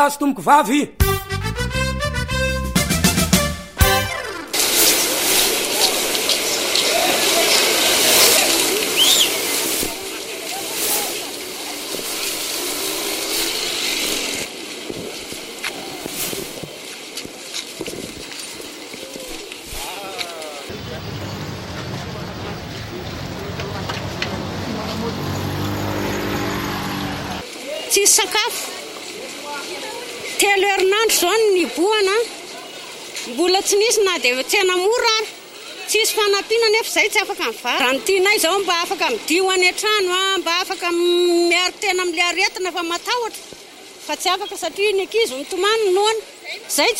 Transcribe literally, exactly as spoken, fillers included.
azo tomoko vavy tsisy sakafo telo herinandro zao ny boana mbola tsy nisy na dia tsena mora ary tsisy fanampiana nefa izay tsy afaka mivary raha ny tianay izao mba afaka midio any an-trano a mba afaka miaro tena amin'ilay aretina fa matahotra fa tsy afaka satria ny ankizy mitomany noana izay